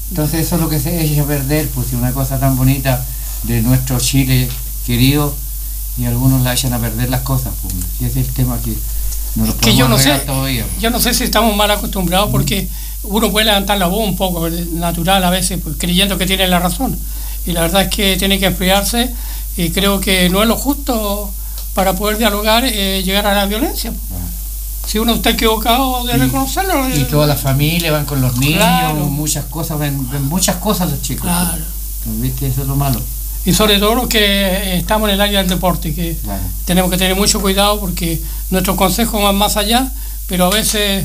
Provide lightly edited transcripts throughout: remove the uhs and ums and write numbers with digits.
Entonces eso es lo que se echa a perder, pues una cosa tan bonita de nuestro Chile querido, y algunos la echan a perder las cosas, pues. Y ese es el tema que no lo podemos arreglar todavía. Yo no sé si estamos mal acostumbrados, porque uno puede levantar la voz un poco, natural a veces, pues, creyendo que tiene la razón. Y la verdad es que tiene que enfriarse, y creo que no es lo justo para poder dialogar, llegar a la violencia. Si uno está equivocado, de reconocerlo. Y toda la familia van con los niños, claro. Muchas cosas, ven muchas cosas los chicos. Claro. ¿Viste? Eso es lo malo. Y sobre todo los que estamos en el área del deporte, que claro. Tenemos que tener mucho cuidado, porque nuestros consejos van más allá, pero a veces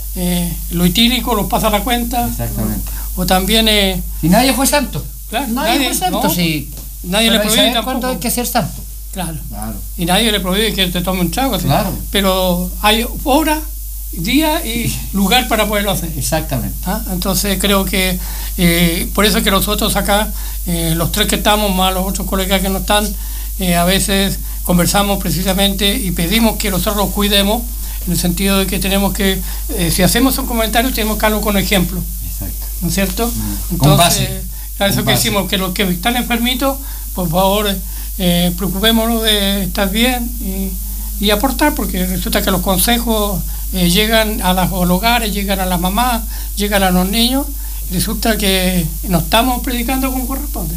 lo etílico nos pasa la cuenta. Exactamente. O también... y nadie fue santo. Claro, nadie fue santo, no, sí. Nadie le prohíbe tampoco. ¿Cuándo hay que ser santo? Claro. Y nadie le prohíbe que te tome un trago. Claro. Pero hay hora, día y lugar para poderlo hacer. Exactamente. Entonces creo que por eso que nosotros acá, los tres que estamos, más los otros colegas que no están, a veces conversamos precisamente y pedimos que nosotros los cuidemos, en el sentido de que tenemos que, si hacemos un comentario, tenemos que darlo con ejemplo. Exacto. ¿No es cierto? Con entonces, base. Claro, eso que decimos, que los que están enfermitos, por favor, preocupémonos de estar bien y aportar, porque resulta que los consejos llegan a los hogares, llegan a las mamás, llegan a los niños, y resulta que no estamos predicando como corresponde.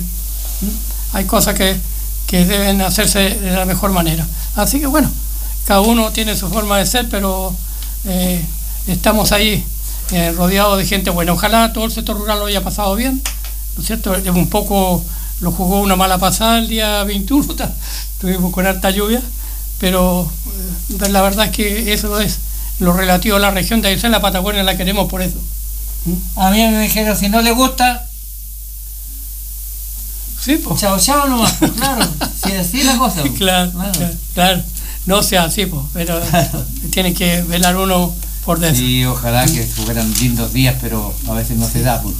Hay cosas que deben hacerse de la mejor manera. Así que bueno, cada uno tiene su forma de ser, pero estamos ahí rodeados de gente buena. Ojalá todo el sector rural lo haya pasado bien, ¿no es cierto? Un poco lo jugó una mala pasada el día 21, estuvimos con harta lluvia, pero la verdad es que eso es lo relativo a la región de Aysén. La Patagonia la queremos por eso. A mí me dijeron, si no le gusta, sí, pues. Chao nomás, pues, claro, si así la cosa. Pues. Claro, no sea así, pues, pero tiene que velar uno por eso. Sí, ojalá que fueran lindos días, pero a veces no se da. Pues.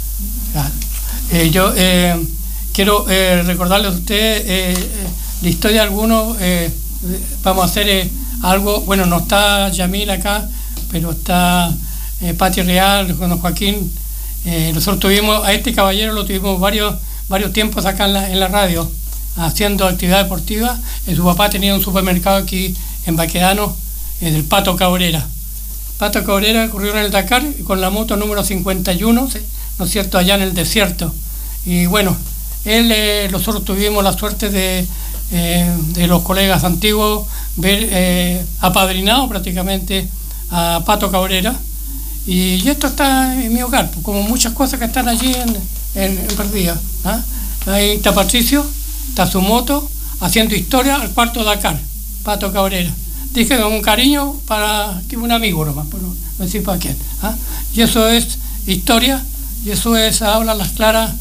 Claro. Yo quiero recordarles a ustedes la historia de algunos. Vamos a hacer algo, bueno, no está Yamil acá, pero está Pati Real, con Joaquín. Nosotros tuvimos, a este caballero lo tuvimos varios tiempos acá en la radio, haciendo actividad deportiva. Su papá tenía un supermercado aquí en Baquedano, del Pato Cabrera. Pato Cabrera corrió en el Dakar con la moto número 51, ¿no es cierto?, allá en el desierto. Y bueno, nosotros tuvimos la suerte de los colegas antiguos ver apadrinado prácticamente a Pato Cabrera, y esto está en mi hogar, como muchas cosas que están allí en perdidas. Ahí está Patricio, está su moto haciendo historia al cuarto Dakar, Pato Cabrera. Dije con un cariño para un amigo nomás, por no decir para quién. Y eso es historia, y eso es, habla las claras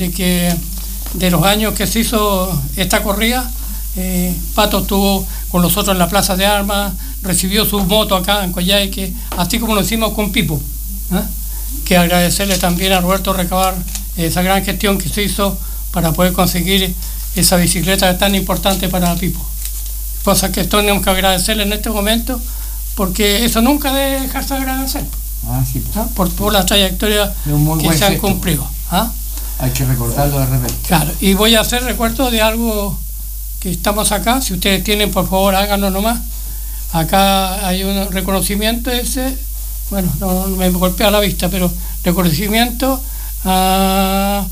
de los años que se hizo esta corrida. Pato estuvo con nosotros en la Plaza de Armas, recibió su moto acá en Coyhaique, así como lo hicimos con Pipo. Que agradecerle también a Roberto Recabar esa gran gestión que se hizo para poder conseguir esa bicicleta tan importante para Pipo. Cosas que tenemos que agradecerle en este momento, porque eso nunca debe dejarse de agradecer. Sí, por la trayectoria que se han cumplido. Hay que recordarlo de repente. Claro, y voy a hacer recuerdo de algo que estamos acá. Si ustedes tienen, por favor, háganlo nomás. Acá hay un reconocimiento ese, bueno, no me golpea la vista, pero reconocimiento a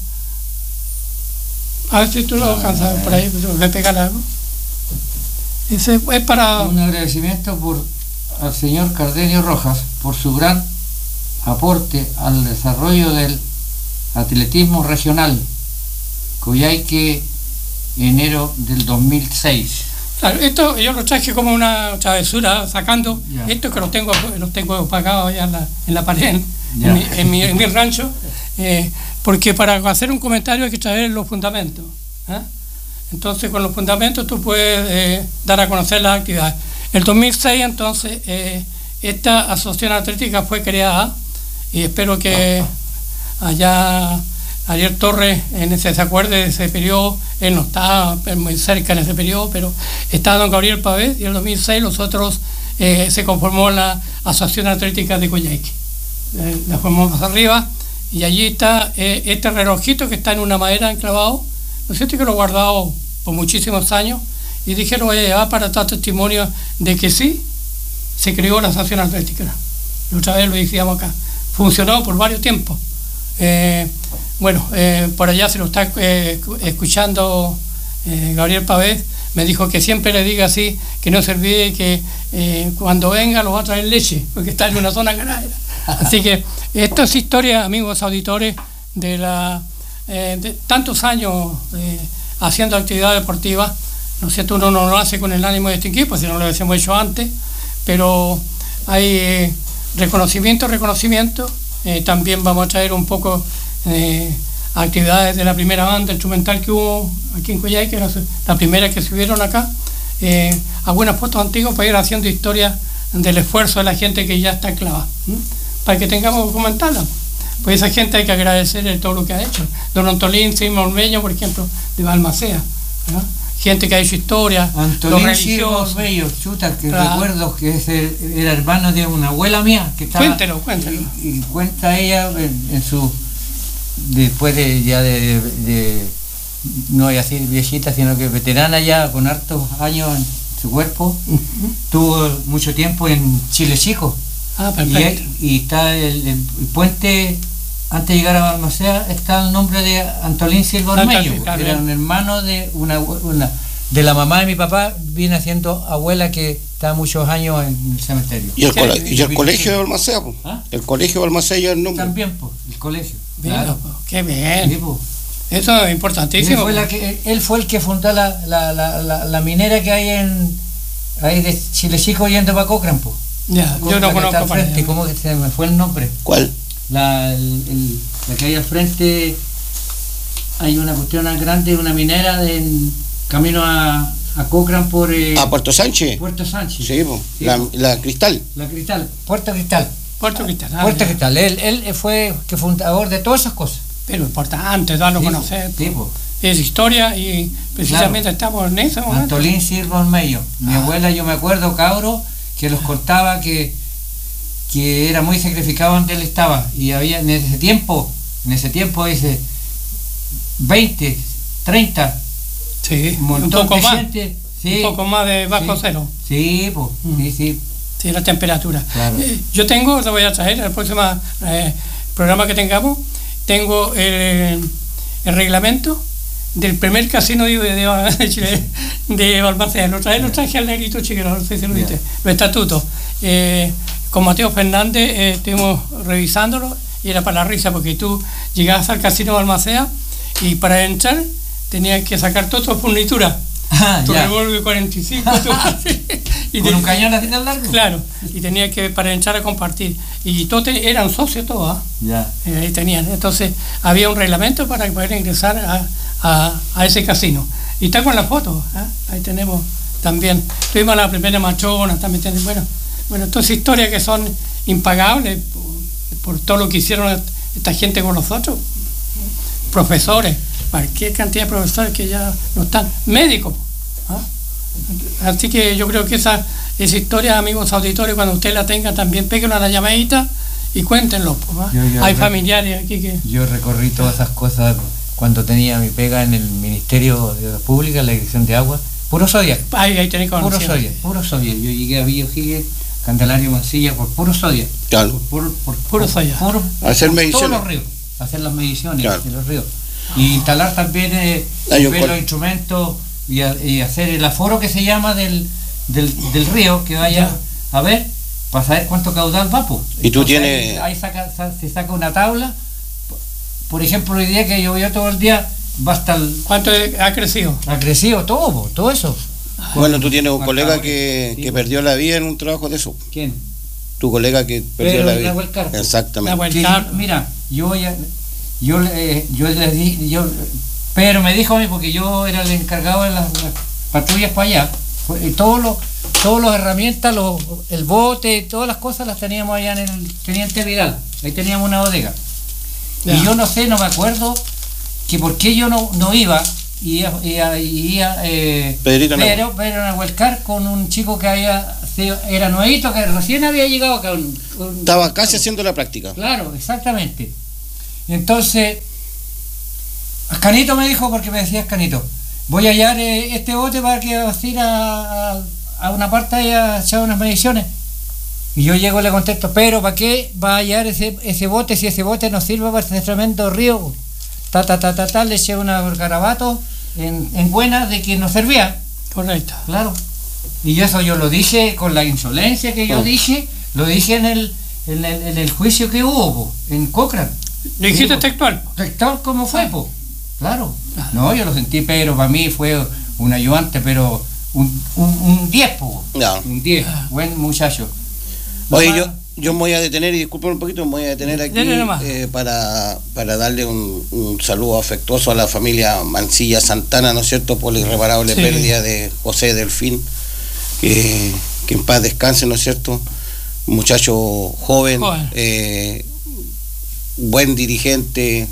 ver si tú lo alcanzas por ahí, me pegan algo. Ese es para... Un agradecimiento al señor Cardenio Rojas por su gran aporte al desarrollo del atletismo regional, Coyhaique, enero del 2006. Claro, esto yo lo traje como una travesura, sacando esto que los tengo pagados allá en la pared, en mi rancho, porque para hacer un comentario hay que traer los fundamentos. Entonces, con los fundamentos tú puedes dar a conocer las actividades. En el 2006, entonces, esta asociación atlética fue creada, y espero que allá Ariel Torres se acuerde de ese periodo. Él no estaba muy cerca en ese periodo, pero estaba don Gabriel Pavés, y en el 2006 nosotros se conformó la Asociación Atlética de Coyhaique. La formamos arriba, y allí está este relojito que está en una madera enclavado, ¿no es cierto? Que lo he guardado por muchísimos años, y dije lo voy a llevar para dar testimonio de que sí, se creó la Asociación Atlética. Y otra vez lo decíamos acá, funcionó por varios tiempos. Por allá se lo está escuchando Gabriel Pavés, me dijo que siempre le diga así, que no se olvide que cuando venga lo va a traer leche, porque está en una zona ganadera. Así que esto es historia, amigos auditores, de tantos años haciendo actividad deportiva. No sé, uno no lo hace con el ánimo de distinguir, pues si no lo hubiésemos hecho antes, pero hay reconocimiento. También vamos a traer un poco actividades de la primera banda instrumental que hubo aquí en Coyhaique, que era la primera que subieron acá, algunas fotos antiguas para ir haciendo historia del esfuerzo de la gente que ya está clavada, para que tengamos que comentarla. Pues esa gente hay que agradecerle todo lo que ha hecho. Don Antolín Silva Ormeño, por ejemplo, de Balmaceda, ¿no? Gente que ha hecho historia. Antolín Silva Ormeño, chuta, que recuerdo que era hermano de una abuela mía que estaba. Cuéntelo. Y cuenta ella en su, después de no voy a decir viejita, sino que veterana ya, con hartos años en su cuerpo, tuvo mucho tiempo en Chile Chico. Perfecto. Y está el puente, antes de llegar a Balmaceda, está el nombre de Antolín Silva Ormeño, claro. Era un hermano de de la mamá de mi papá, viene siendo abuela que está muchos años en el cementerio. ¿Y el colegio de Balmaceda? ¿Ah? El colegio de Balmaceda ya el nombre. También, pues, el colegio. Claro. Qué bien. Sí, pues. Eso es importantísimo. Él fue el que fundó la minera que hay ahí de Chile Chico yendo para Cochrane, pues. Ya, yo no conozco para allá. ¿Cómo que se me fue el nombre? ¿Cuál? La que hay al frente, hay una cuestión grande, una minera en camino a Cochrane por... Puerto Sánchez. Puerto Sánchez. Sí, la Cristal. La Cristal, Puerto Cristal. Puerto Cristal. Puerto Cristal. Él fue el fundador de todas esas cosas. Pero importante darlo a conocer. Es historia y precisamente estamos en eso. Antolín Silva Ormeño. Mi abuela, yo me acuerdo, cabro, que los contaba que era muy sacrificado donde él estaba, y había en ese tiempo dice 20, 30, un poco más, gente, un poco más de bajo cero. Sí, pues, sí, la temperatura. Claro. Yo tengo, te voy a traer el próximo programa que tengamos, tengo el reglamento del primer casino de Balmaceda. Lo traje al negrito chiquero, no sé si lo viste, los estatutos. Con Mateo Fernández estuvimos revisándolo y era para la risa, porque tú llegabas al casino de Balmaceda y para entrar tenías que sacar toda tu furnitura, tu revólver 45 y con un cañón así tan largo. Claro, y tenías que para entrar a compartir, y todos eran socios todos, ahí tenían. Entonces había un reglamento para poder ingresar a ese casino, y está con la foto, ahí tenemos también. Tuvimos la primera machona también. Bueno, todas historias que son impagables por todo lo que hicieron esta gente con nosotros. Profesores, cualquier cantidad de profesores que ya no están, médicos. Así que yo creo que esa historia, amigos auditores, cuando ustedes la tengan, también péguenlo a la llamadita y cuéntenlo. Hay familiares aquí que... Yo recorrí todas esas cosas cuando tenía mi pega en el Ministerio de Obras Públicas, la Dirección de Agua. Puro sodia. Ahí tenés conocido. Puro sodia. Yo llegué a Villa O'Higgins, Candelario, Mansilla, por puro sodia. Claro. Puro sodia. Hacer mediciones. Todos los ríos. Hacer las mediciones de los ríos. Y instalar también los instrumentos y hacer el aforo que se llama del río, que vaya a ver, para saber cuánto caudal va. Y tú tienes... Ahí se saca una tabla. Por ejemplo, hoy día que llovió todo el día, va hasta el... ¿Cuánto ha crecido? Ha crecido todo eso. Bueno, tú tienes un colega que perdió la vida en un trabajo de eso. ¿Quién? Tu colega que perdió la vida. Exactamente. Sí, mira, pero me dijo a mí, porque yo era el encargado de las patrullas para allá, y todas las herramientas, el bote, todas las cosas las teníamos allá en el Teniente Vidal. Ahí teníamos una bodega. Y yo no me acuerdo que por qué yo no iba, Pedrito pero a Huelcar con un chico que era nuevito, que recién había llegado acá. Estaba casi haciendo la práctica. Claro, exactamente. Entonces, Ascanito me dijo, porque me decía Ascanito, voy a hallar este bote para que vas a ir a una parte y a echar unas mediciones. Y yo llego y le contesto, pero ¿para qué va a hallar ese bote si ese bote nos sirve para ese tremendo río? Le eché unos garabatos en buena de que nos servía. Correcto. Claro. Y eso yo lo dije con la insolencia que yo dije, lo dije en el juicio que hubo, en Cochrane. ¿Le dijiste textual? Textual como fue, claro. No, yo lo sentí, pero para mí fue un ayudante, pero un 10, No. Un 10, buen muchacho. Oye, yo me voy a detener, y disculpen un poquito, me voy a detener aquí para darle un saludo afectuoso a la familia Mancilla Santana, ¿no es cierto?, por la irreparable pérdida de José Delfín, que en paz descanse, ¿no es cierto?, un muchacho joven. Buen dirigente,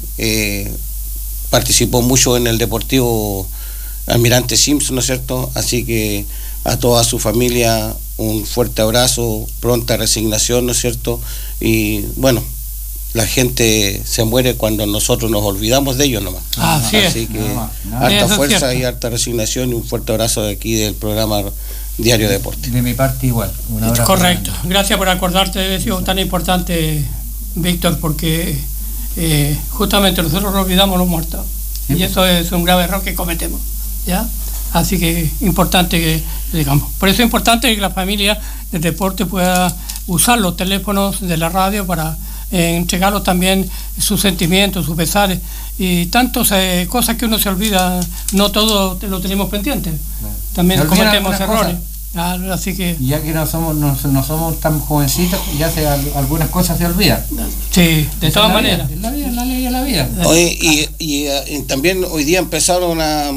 participó mucho en el Deportivo Almirante Simpson, ¿no es cierto?, así que a toda su familia un fuerte abrazo, pronta resignación, ¿no es cierto? Y bueno, la gente se muere cuando nosotros nos olvidamos de ellos nomás. Así que harta fuerza y harta resignación, y un fuerte abrazo de aquí del programa Diario Deporte. De mi parte igual. Un abrazo. Correcto. Gracias por acordarte de eso tan importante, Víctor, porque justamente nosotros nos olvidamos los muertos. Sí, y eso es un grave error que cometemos, ¿ya? Así que importante que digamos. Por eso es importante que la familia del deporte pueda usar los teléfonos de la radio para entregarlos también sus sentimientos, sus pesares y tantas cosas que uno se olvida. No todo lo tenemos pendiente. También cometemos errores. Así que ya que no somos tan jovencitos, ya algunas cosas se olvidan. Sí, de todas maneras. Es la ley de la vida. Oye, y también hoy día empezaron a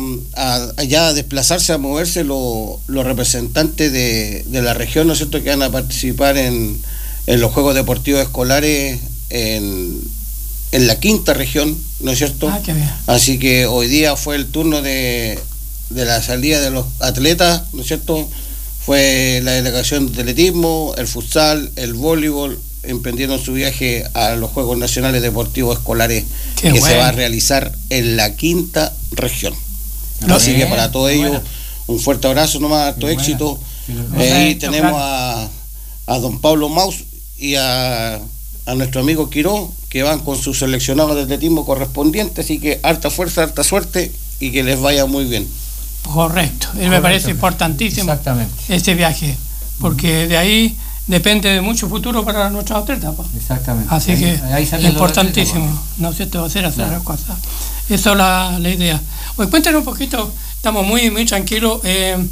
ya desplazarse, a moverse los representantes de la región, ¿no es cierto?, que van a participar en los Juegos Deportivos Escolares en la quinta región, ¿no es cierto? Qué bien. Así que hoy día fue el turno de la salida de los atletas, ¿no es cierto? Fue la delegación de atletismo, el futsal, el voleibol, emprendieron su viaje a los Juegos Nacionales Deportivos Escolares que se va a realizar en la quinta región. Así que para todos ellos un fuerte abrazo nomás, harto éxito. Ahí tenemos a don Pablo Maus y a nuestro amigo Quiró, que van con sus seleccionados de atletismo correspondientes, así que harta fuerza, harta suerte y que les vaya muy bien. Correcto, me parece importantísimo este viaje, porque de ahí depende de mucho futuro para nuestros atletas. Exactamente. Así que es importantísimo, ¿no es cierto?, hacer las cosas. Esa es la idea. Oye, cuéntanos un poquito, estamos muy tranquilos.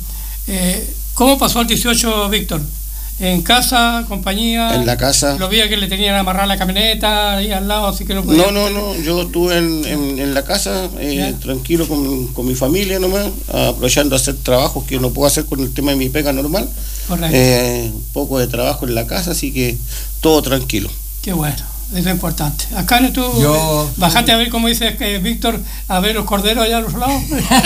¿Cómo pasó el 18, Víctor? ¿En casa, compañía? En la casa. Lo vi que le tenían amarrada la camioneta ahí al lado, así que no podía. No, yo estuve en la casa, tranquilo con mi familia nomás, aprovechando a hacer trabajos que no puedo hacer con el tema de mi pega normal. Correcto. Un poco de trabajo en la casa, así que todo tranquilo. Qué bueno, eso es importante. Acá tú bajaste a ver, como dices Víctor, a ver los corderos allá a los lados.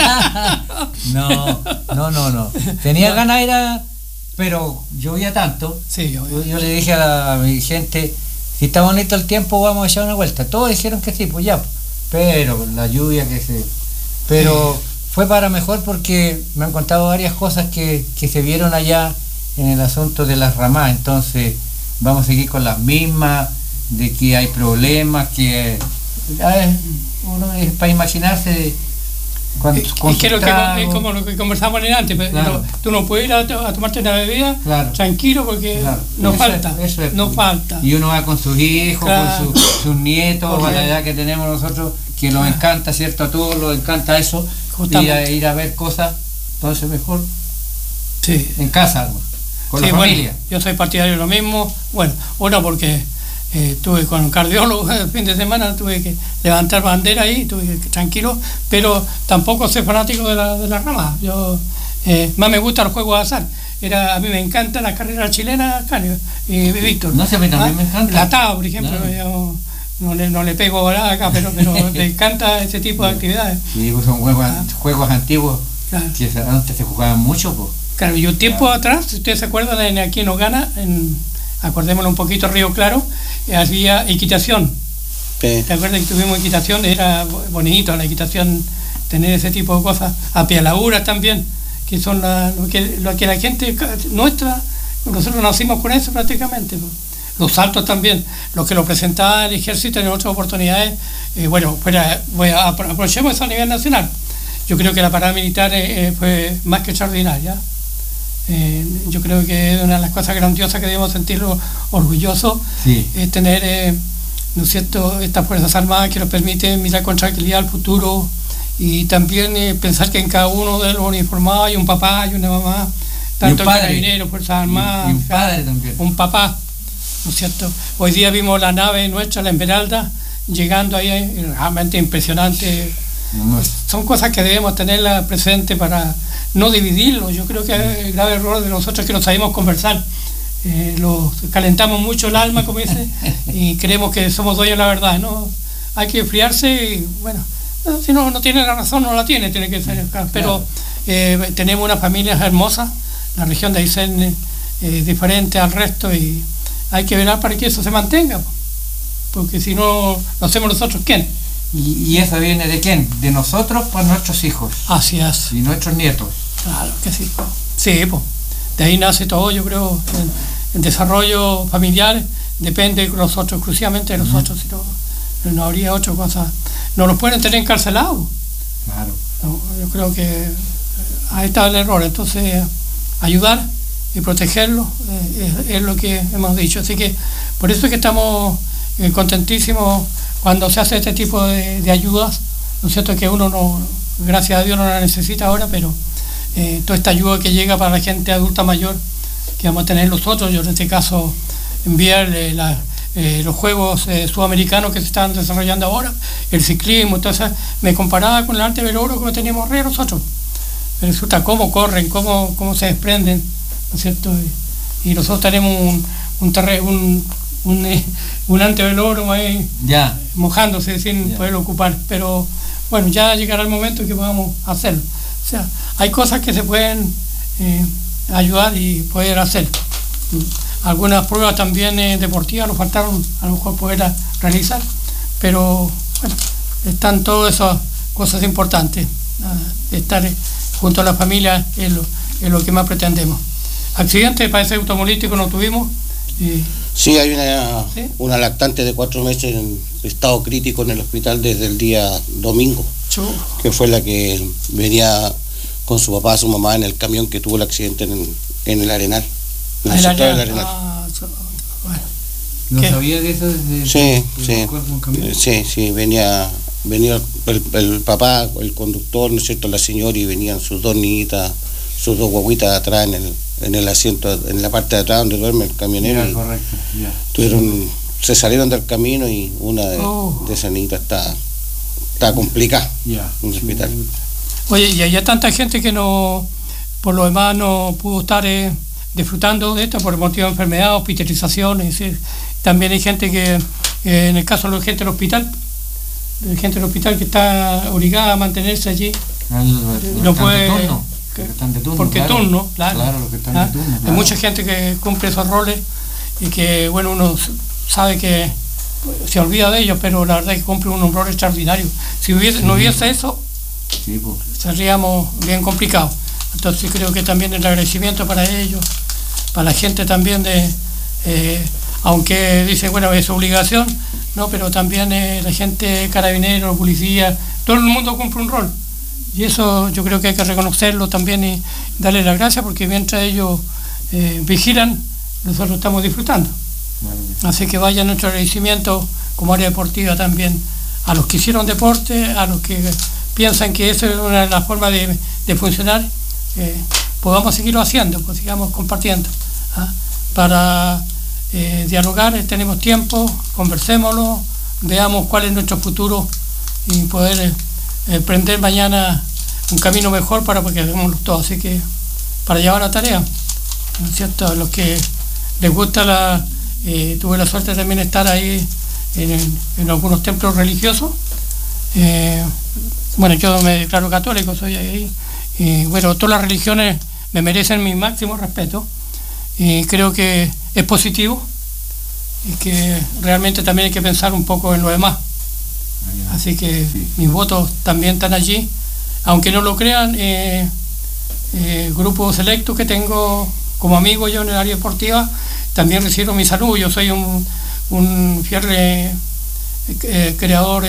No. Tenía ganas de ir pero llovía tanto. Sí, yo le dije a mi gente, si está bonito el tiempo vamos a echar una vuelta. Todos dijeron que sí, pues ya, pero la lluvia pero fue para mejor, porque me han contado varias cosas que se vieron allá en el asunto de las ramas. Entonces vamos a seguir con las mismas, de que hay problemas, que uno es para imaginarse. Y quiero que como lo que conversamos antes, claro. Tú no puedes ir a tomarte una bebida, claro, tranquilo, porque no falta. Y uno va con sus hijos, claro, con sus nietos, a la edad que tenemos nosotros, que nos encanta, ¿cierto? A todos nos encanta eso, ir a ver cosas. Entonces mejor en casa, con la familia. Bueno, yo soy partidario de lo mismo. Bueno, uno porque estuve con un cardiólogo el fin de semana, tuve que levantar bandera ahí, estuve tranquilo, pero tampoco soy fanático de la rama. Yo más me gustan los juegos de azar. A mí me encanta la carrera chilena, Canio y Víctor. No sé, a mí también me encanta. La TAO, por ejemplo, yo no le pego acá, pero me encanta ese tipo de actividades. Sí, pues son juegos antiguos, claro, que antes se jugaban mucho. Pues. Claro, y un tiempo atrás, si ustedes se acuerdan, aquí en Ogana, acordémonos un poquito, Río Claro, había equitación. Sí. ¿Te acuerdas que tuvimos equitación? Era bonito la equitación, tener ese tipo de cosas. Apialaduras también, que son lo que la gente nuestra, nosotros nacimos con eso prácticamente. Los saltos también, los que lo presentaba el ejército en otras oportunidades, aprovechemos eso a nivel nacional. Yo creo que la parada militar fue más que extraordinaria. Yo creo que es una de las cosas grandiosas que debemos sentirnos orgullosos, Sí. Tener, ¿no es cierto?, estas Fuerzas Armadas que nos permiten mirar con tranquilidad al futuro y también pensar que en cada uno de los uniformados hay un papá y una mamá, tanto en Carabineros, Fuerzas Armadas, y un padre también. un papá, ¿no es cierto? Hoy día vimos la nave nuestra, la Esmeralda, llegando ahí, realmente impresionante. Son cosas que debemos tenerlas presentes para no dividirlo. Yo creo que es el grave error de nosotros que no sabemos conversar. Calentamos mucho el alma, como dice, y creemos que somos dueños de la verdad, ¿no? Hay que enfriarse y, bueno, si no tiene la razón, no la tiene que ser. Pero tenemos unas familias hermosas, la región de Aysén es diferente al resto y hay que velar para que eso se mantenga, porque si no lo hacemos nosotros, ¿quién? ¿Y eso viene de quién? De nosotros para nuestros hijos Así es. y nuestros nietos. Claro que sí. Sí, pues. De ahí nace todo, yo creo. El desarrollo familiar depende de nosotros, exclusivamente de nosotros. Si no habría otra cosa. No nos pueden tener encarcelados. Claro. No, yo creo que ahí está el error. Entonces, ayudar y protegerlos es lo que hemos dicho. Así que por eso es que estamos contentísimos cuando se hace este tipo de ayudas, ¿no es cierto? Que uno no, gracias a Dios, no la necesita ahora, pero toda esta ayuda que llega para la gente adulta mayor que vamos a tener nosotros, yo en este caso enviarle los juegos sudamericanos que se están desarrollando ahora, el ciclismo, entonces me comparaba con el arte del oro que teníamos arriba nosotros. Me resulta cómo corren, cómo se desprenden, ¿no es cierto? Y nosotros tenemos un antevelódromo ahí Ya. mojándose sin poderlo ocupar, pero bueno, ya llegará el momento en que podamos hacerlo. O sea, hay cosas que se pueden ayudar y poder hacer. Algunas pruebas también deportivas nos faltaron a lo mejor poder realizar, pero bueno, están todas esas cosas importantes. Estar junto a la familia es lo que más pretendemos. Accidentes parece automovilístico no tuvimos. Sí, hay ¿Sí? una lactante de 4 meses en estado crítico en el hospital desde el día domingo, que fue la que venía con su papá, su mamá en el camión que tuvo el accidente en el Arenal, en el sector del Arenal. Bueno. ¿No ¿Qué? sabía de eso desde Sí, venía el papá, el conductor, ¿no es cierto?, la señora, y venían sus dos niñitas, sus dos guaguitas atrás en el asiento, en la parte de atrás donde duerme el camionero. Ya, correcto. Ya. Se salieron del camino y una de esas niñitas está complicada Ya. en el hospital. Oye, y hay tanta gente que no, por lo demás, no pudo estar disfrutando de esto por motivo de enfermedad, hospitalización. Es decir, también hay gente que, en el caso de la gente del hospital que está obligada a mantenerse allí, no puede. Están de turno, Porque claro. turno, claro. Claro, los que están de turno. Hay Claro. mucha gente que cumple esos roles y que, bueno, uno sabe que se olvida de ellos, pero la verdad es que cumple un rol extraordinario. Si no hubiese eso, Sí, pues. seríamos bien complicados. Entonces creo que también el agradecimiento para ellos, para la gente también aunque dice, bueno, es obligación, no, pero también la gente, carabineros, policía, todo el mundo cumple un rol. Y eso yo creo que hay que reconocerlo también y darle las gracias, porque mientras ellos vigilan, nosotros estamos disfrutando. Claro que sí. Así que vaya nuestro agradecimiento como área deportiva también a los que hicieron deporte, a los que piensan que esa es una de las formas de funcionar, podamos seguirlo haciendo, pues sigamos compartiendo. Para dialogar tenemos tiempo, conversémoslo, veamos cuál es nuestro futuro y poder emprender mañana un camino mejor para que hagamos todo. Así que para llevar la tarea, ¿no es cierto? A los que les gusta tuve la suerte también de estar ahí en algunos templos religiosos. Bueno, yo me declaro católico, soy ahí. Bueno, todas las religiones me merecen mi máximo respeto y creo que es positivo y que realmente también hay que pensar un poco en lo demás. Así que sí, mis votos también están allí. Aunque no lo crean, grupos selectos que tengo como amigo yo en el área deportiva, también recibo mi salud. Yo soy un fiel creador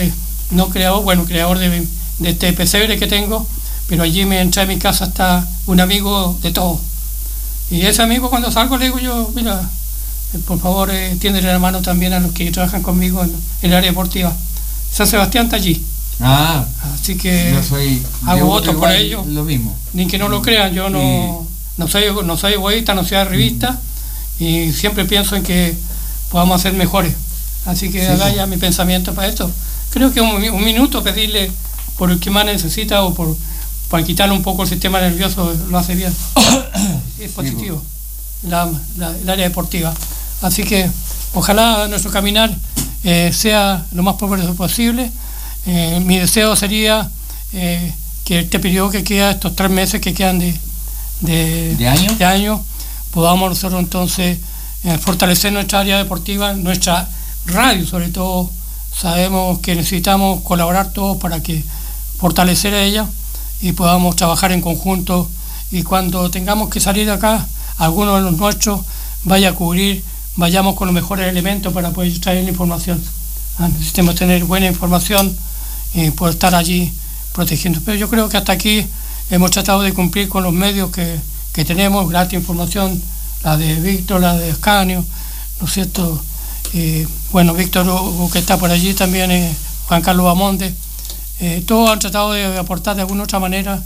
de este pesebre que tengo, pero allí me entra a mi casa hasta un amigo de todo. Y ese amigo, cuando salgo, le digo yo, mira, por favor, tiéndele la mano también a los que trabajan conmigo en el área deportiva. San Sebastián está allí. Así que hago votos por ellos. Lo mismo. Ni que no lo crean, yo no soy egoísta, no soy revista, y siempre pienso en que podamos hacer mejores. Así que haga ya mi pensamiento para esto. Creo que un minuto pedirle por el que más necesita o para quitarle un poco el sistema nervioso lo hace bien. Es positivo el área deportiva. Así que ojalá nuestro caminar sea lo más progreso posible. Mi deseo sería que este periodo que queda, estos 3 meses que quedan de año, podamos nosotros entonces fortalecer nuestra área deportiva, nuestra radio sobre todo. Sabemos que necesitamos colaborar todos para que fortalecer a ella y podamos trabajar en conjunto, y cuando tengamos que salir de acá, alguno de los nuestros vaya a cubrir, vayamos con los mejores elementos para poder traer la información. Necesitamos tener buena información y poder estar allí protegiendo. Pero yo creo que hasta aquí hemos tratado de cumplir con los medios que tenemos, gratis información, la de Víctor, la de Escanio, ¿no es cierto? Bueno, Víctor Hugo, que está por allí también, Juan Carlos Bamonde, todos han tratado de aportar de alguna otra manera,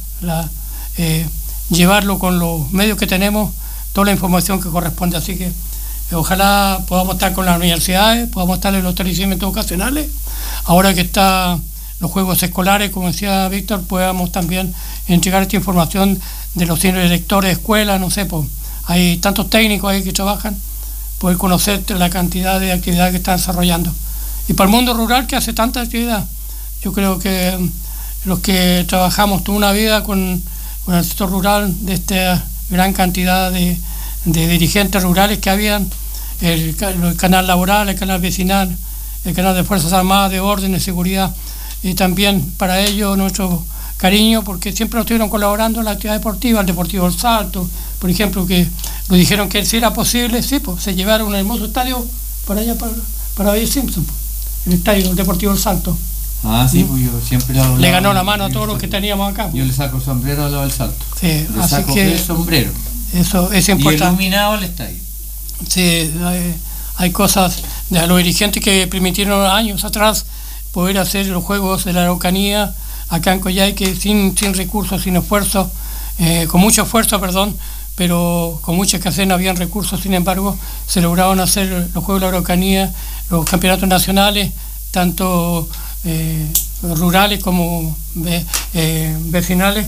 llevarlo con los medios que tenemos, toda la información que corresponde. Así que ojalá podamos estar con las universidades, podamos estar en los establecimientos educacionales, ahora que están los juegos escolares, como decía Víctor, podamos también entregar esta información de los directores de escuelas, no sé, pues hay tantos técnicos ahí que trabajan, poder conocer la cantidad de actividades que están desarrollando. Y para el mundo rural, que hace tanta actividad, yo creo que los que trabajamos toda una vida con el sector rural, de esta gran cantidad de dirigentes rurales que habían, el canal laboral, el canal vecinal, el canal de Fuerzas Armadas, de orden, de seguridad, y también para ellos nuestro cariño, porque siempre nos estuvieron colaborando en la actividad deportiva, el Deportivo El Salto, por ejemplo, que nos dijeron que si era posible, sí, pues se llevaron un hermoso estadio para allá, para Valle Simpson, el estadio del Deportivo El Salto. Sí, pues yo siempre le ganó la mano a todos los que teníamos acá. Yo le saco el sombrero a lo del Salto. Sí, le así saco que el sombrero. Eso es importante. Y iluminado el estadio. Sí, hay cosas de los dirigentes que permitieron años atrás poder hacer los Juegos de la Araucanía acá en Coyhaique sin recursos, sin esfuerzo, con mucho esfuerzo, pero con mucha escasez, no habían recursos. Sin embargo, se lograron hacer los Juegos de la Araucanía, los campeonatos nacionales, tanto rurales como vecinales.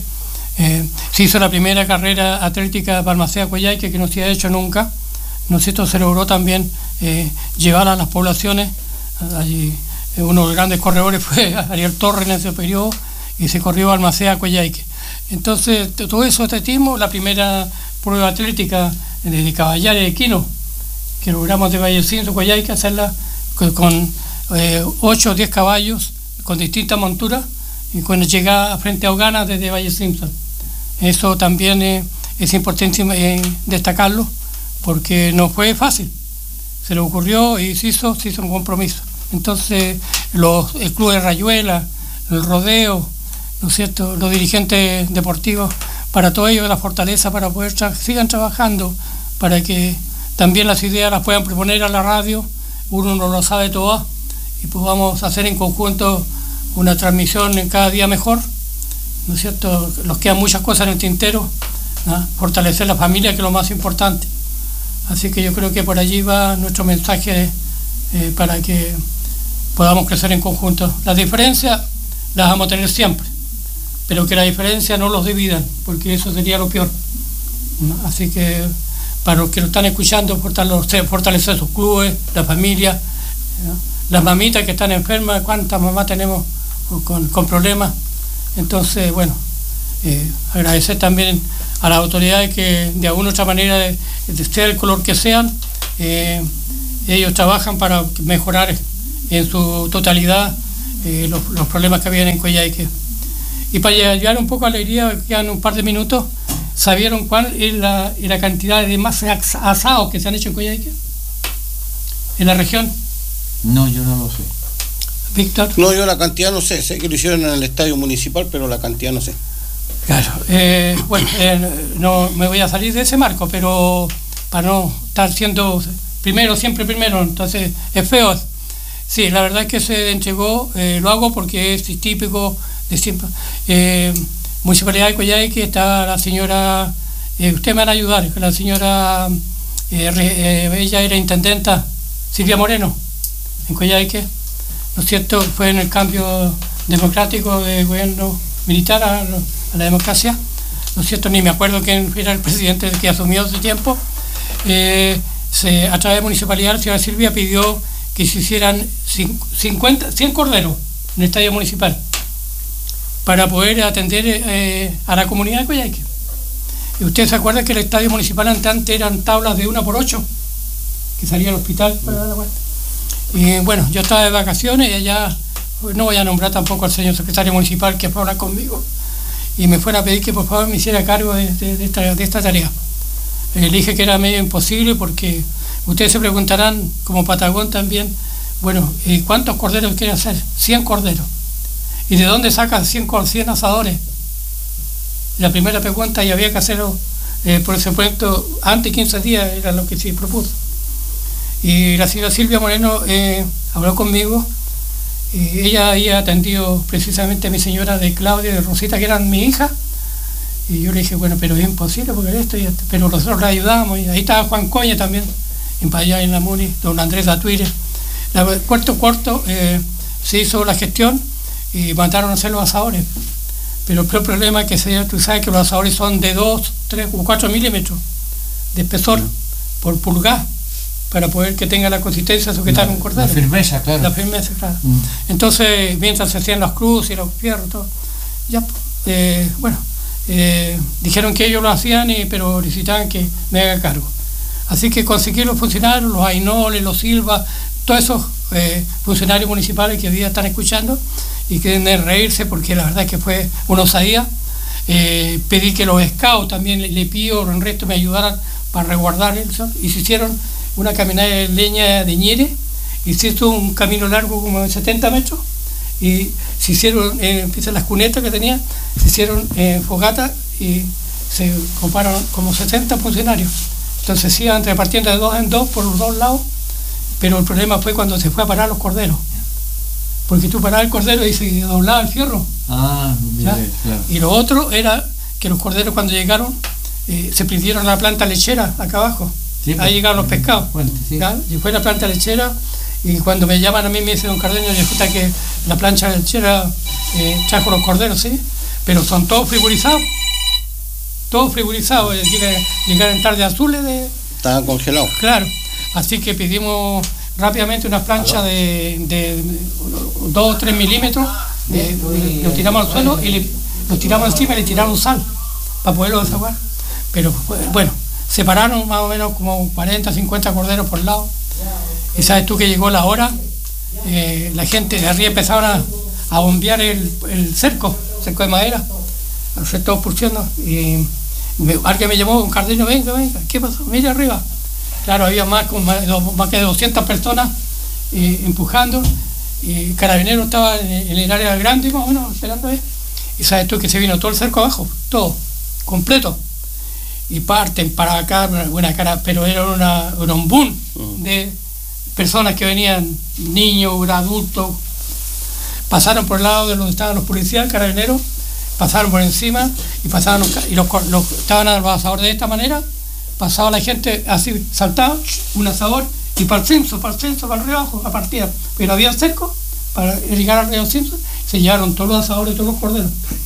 Se hizo la primera carrera atlética de Balmaceda Coyhaique, que no se ha hecho nunca, ¿no es cierto? Se logró también llevar a las poblaciones. Allí uno de los grandes corredores fue Ariel Torres en ese periodo, y se corrió Balmaceda Coyhaique. Entonces, todo eso atletismo, la primera prueba atlética de caballar y equino, que logramos de Valle Simpson, Coyhaique, hacerla con 8 o 10 caballos, con distintas monturas, y cuando llega frente a Ogana desde Valle Simpson. Eso también es importante destacarlo, porque no fue fácil. Se le ocurrió y se hizo un compromiso. Entonces, el club de Rayuela, el rodeo, ¿no es cierto?, los dirigentes deportivos, para todo ello la fortaleza para poder sigan trabajando, para que también las ideas las puedan proponer a la radio, uno no lo sabe todo, y podamos hacer en conjunto una transmisión en cada día mejor, ¿no es cierto? Nos quedan muchas cosas en el tintero, ¿no? Fortalecer la familia, que es lo más importante. Así que yo creo que por allí va nuestro mensaje, para que podamos crecer en conjunto. Las diferencias las vamos a tener siempre, pero que la diferencia no los dividan, porque eso sería lo peor, ¿no? Así que para los que lo están escuchando, fortalecer sus clubes, la familia, ¿no? Las mamitas que están enfermas, cuántas mamás tenemos con problemas. Entonces, bueno, agradecer también a las autoridades que de alguna u otra manera, de sea el color que sean, ellos trabajan para mejorar en su totalidad los problemas que habían en Coyhaique. Y para llevar un poco de alegría, quedan un par de minutos, ¿sabieron cuál es la cantidad de más asados que se han hecho en Coyhaique? ¿En la región? No, yo no lo sé. Víctor. No, yo la cantidad no sé que lo hicieron en el estadio municipal, pero la cantidad no sé. Claro, bueno, no me voy a salir de ese marco, pero para no estar siendo siempre primero, entonces es feo. Sí, la verdad es que se entregó, lo hago porque es típico de siempre. Municipalidad de Coyhaique, está la señora, ustedes me van a ayudar, la señora, ella era intendenta, Silvia Moreno, en Coyhaique, ¿no es cierto? Fue en el cambio democrático de gobierno militar a la democracia, ¿no es cierto? Ni me acuerdo quién era el presidente que asumió ese tiempo. A través de municipalidad, la señora Silvia pidió que se hicieran 100 corderos en el estadio municipal para poder atender a la comunidad de Coyhaique. Y ustedes se acuerdan que el estadio municipal antes eran tablas de 1x8 que salía al hospital para dar la vuelta. Y bueno, yo estaba de vacaciones y allá, no voy a nombrar tampoco al señor secretario municipal que fue a hablar conmigo y me fuera a pedir que por favor me hiciera cargo de esta tarea. Le dije que era medio imposible porque ustedes se preguntarán, como Patagón también, bueno, ¿cuántos corderos quiere hacer? 100 corderos. ¿Y de dónde sacan 100 asadores? La primera pregunta, y había que hacerlo por ese proyecto antes de 15 días, era lo que se propuso. Y la señora Silvia Moreno habló conmigo, y ella había atendido precisamente a mi señora de Claudia y de Rosita, que eran mi hija, y yo le dije, bueno, pero es imposible porque esto y esto, pero nosotros le ayudamos, y ahí estaba Juan Coña también, allá en la MUNI, don Andrés Atuire. Cuarto, se hizo la gestión y mandaron a hacer los asadores, pero el problema es que tú sabes que los asadores son de 2, 3 o 4 milímetros de espesor por pulgada, para poder que tenga la consistencia de sujetar un cordero. La firmeza, claro. La firmeza, claro. Entonces, mientras se hacían las cruces y los fierros, todo, ya, bueno, dijeron que ellos lo hacían, pero necesitaban que me haga cargo. Así que conseguí los funcionarios, los Ainoles, los Silva, todos esos funcionarios municipales que hoy día están escuchando y que deben de reírse porque la verdad es que fue una osadía. Pedí que los scouts también le pido, en resto me ayudaran para resguardar eso, y se hicieron una caminada de leña de ñere, y se hizo un camino largo como de 70 metros, y se hicieron, empiezan las cunetas que tenía, se hicieron fogatas y se ocuparon como 60 funcionarios. Entonces se iban repartiendo de 2 en 2 por los dos lados, pero el problema fue cuando se fue a parar los corderos, porque tú parabas el cordero y se doblaba el fierro. Claro. Y lo otro era que los corderos cuando llegaron se prendieron a la planta lechera acá abajo. Sí, ahí llegaron los pescados. Sí. Y fue la planta lechera, y cuando me llaman a mí me dice don Cardeño, resulta que la plancha lechera trajo los corderos, ¿sí? Pero son todos frigorizados. Todos frigorizados, llegaron en tarde azules estaban congelados. Claro. Así que pedimos rápidamente una plancha de 2 o 3 milímetros, lo tiramos al suelo y lo tiramos encima y le tiramos sal para poderlo desaguar. Pero bueno, separaron más o menos como 40, 50 corderos por lado. Y sabes tú que llegó la hora, la gente de arriba empezaron a bombear el cerco de madera, a hacer todos pulsiando. Y alguien me llamó, don Cardeño, venga, ¿qué pasó? Mire arriba. Claro, había más que de 200 personas empujando, y Carabineros estaba en el área grande, más o menos, esperando ahí. Y sabes tú que se vino todo el cerco abajo, todo, completo. Y parten para acá, buena cara, pero era un boom de personas que venían, niños, adultos, pasaron por el lado de donde estaban los policías, Carabineros, pasaron por encima y pasaban estaban al asador de esta manera, pasaba la gente así, saltaba, un asador, y para el censo, para el río abajo, a partida, pero había cerco para llegar al río Simpson, se llevaron todos los asadores, todos los corderos.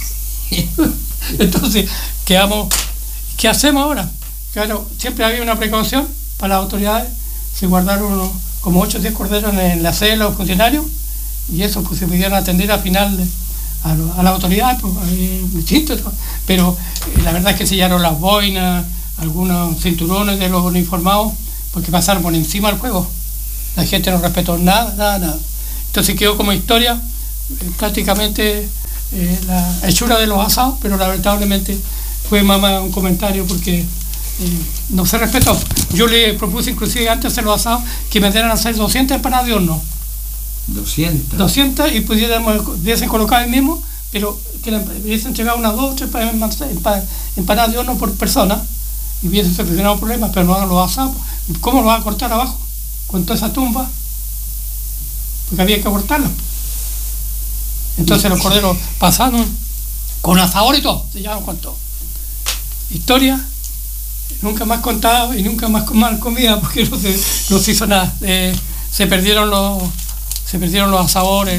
Entonces, quedamos. ¿Qué hacemos ahora? Claro, siempre había una precaución para las autoridades, se guardaron como 8 o 10 corderos en la sede de los funcionarios, y eso pues se pudieron atender al final a las autoridades, pues, distinto, pero la verdad es que se llevaron las boinas, algunos cinturones de los uniformados, porque pasaron por encima del fuego. La gente no respetó nada. Entonces quedó como historia prácticamente la hechura de los asados, pero lamentablemente fue mamá un comentario porque no se respetó. Yo le propuse inclusive antes de hacer los asados que me dieran a hacer 200 empanadas de horno. 200 y pudiesen colocar el mismo, pero que le hubiesen entregado unas 2 o 3 empanadas de horno por persona y hubiesen solucionado problemas, pero no hagan los asados. ¿Cómo lo van a cortar abajo? Con toda esa tumba, porque había que cortarlo. Entonces los corderos pasaron con asador y todo, se llevaron con todo. Historia nunca más contada y nunca más comida porque no se hizo nada. Se perdieron los asadores,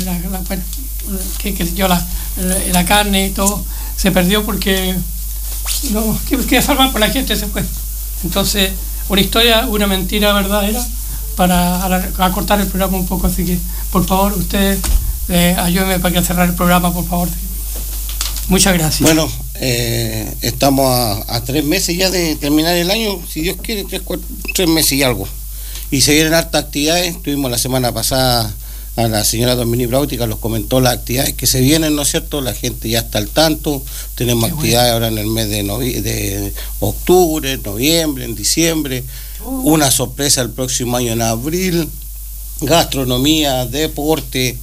la carne y todo, se perdió porque que salvar por la gente se fue. Entonces, una historia, una mentira verdadera para acortar el programa un poco, así que por favor ustedes ayúdenme para cerrar el programa, por favor. Muchas gracias. Bueno, estamos a 3 meses ya de terminar el año, si Dios quiere, 3 meses y algo. Y se vienen hartas actividades. Tuvimos la semana pasada a la señora Dominique Brautica, nos comentó las actividades que se vienen, ¿no es cierto? La gente ya está al tanto. Tenemos actividades ahora en el mes de octubre, noviembre, en diciembre. Una sorpresa el próximo año en abril. Gastronomía, deporte.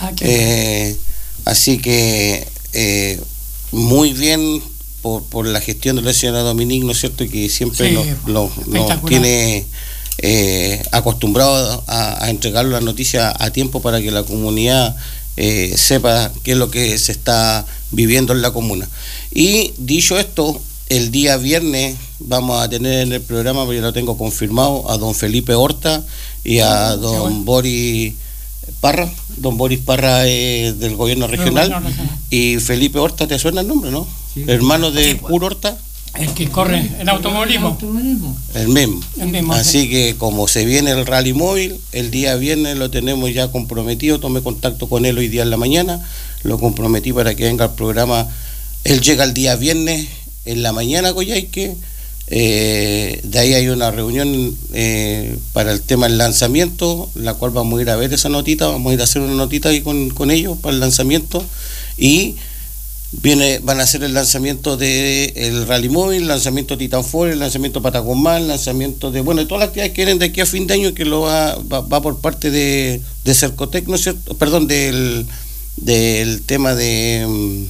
Así que muy bien por la gestión de la señora Dominique, ¿no es cierto? Que siempre nos tiene acostumbrado a entregar la noticia a tiempo para que la comunidad sepa qué es lo que se está viviendo en la comuna. Y dicho esto, el día viernes vamos a tener en el programa, porque lo tengo confirmado, a don Felipe Horta y a don Boris Parra. Don Boris Parra del gobierno regional. Y Felipe Horta, ¿te suena el nombre, no? Sí. Hermano de Curo Horta. El que corre el automovilismo. El mismo. Así que como se viene el rally móvil, el día viernes lo tenemos ya comprometido. Tomé contacto con él hoy día en la mañana, lo comprometí para que venga al programa. Él llega el día viernes en la mañana, Coyhaique. De ahí hay una reunión para el tema del lanzamiento, la cual vamos a ir a ver esa notita, vamos a ir a hacer una notita ahí con ellos para el lanzamiento. Y van a hacer el lanzamiento del Rally Móvil, el lanzamiento Titan Ford, el lanzamiento Patagomán, el lanzamiento de todas las actividades que vienen de aquí a fin de año, que lo va por parte de Cercotec, ¿no es cierto? Perdón, del tema de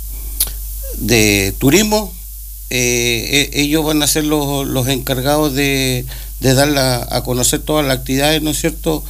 turismo. Ellos van a ser los encargados de dar a conocer todas las actividades, ¿no es cierto?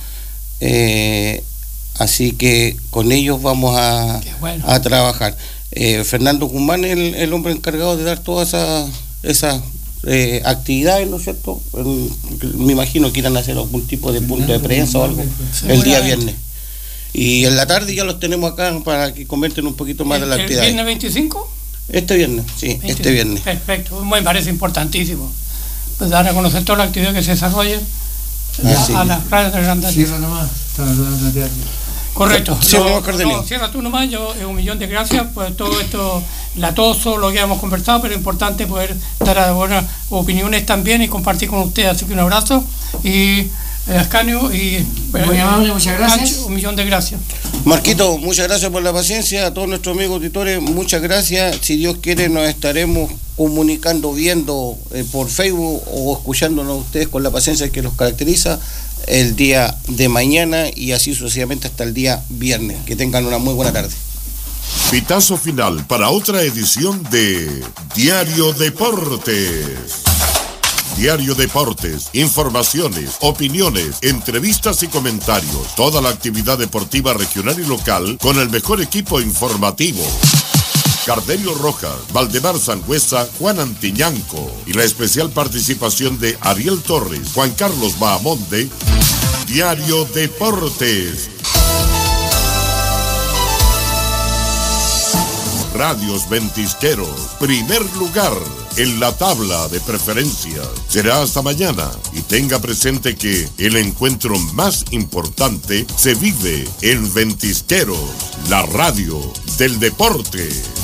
Así que con ellos vamos a trabajar. Fernando Guzmán es el hombre encargado de dar todas esas actividades, ¿no es cierto? Me imagino que irán a hacer algún tipo de punto de prensa o algo el día viernes. Y en la tarde ya los tenemos acá para que comenten un poquito más de la actividad. ¿El viernes 25? Este viernes, sí, 25. Este viernes. Perfecto, me parece importantísimo. Pues dar a conocer toda la actividad que se desarrolla a las radios de Grandal. Cierra nomás, correcto. Cierra tú nomás. Yo 1.000.000 de gracias por todo esto, latoso, lo que hemos conversado, pero es importante poder dar buenas opiniones también y compartir con ustedes. Así que un abrazo y Ascanio y muy amable, muchas gracias. 1.000.000 de gracias. Marquito, muchas gracias por la paciencia. A todos nuestros amigos auditores, muchas gracias. Si Dios quiere, nos estaremos comunicando, viendo por Facebook o escuchándonos ustedes con la paciencia que los caracteriza el día de mañana y así sucesivamente hasta el día viernes. Que tengan una muy buena tarde. Pitazo final para otra edición de Diario Deportes. Diario Deportes, informaciones, opiniones, entrevistas y comentarios. Toda la actividad deportiva regional y local con el mejor equipo informativo. Cardenio Rojas, Valdemar Sangüesa, Juan Antiñanco y la especial participación de Ariel Torres, Juan Carlos Bahamonde. Diario Deportes. Radios Ventisqueros, primer lugar en la tabla de preferencias. Será hasta mañana y tenga presente que el encuentro más importante se vive en Ventisqueros, la radio del deporte.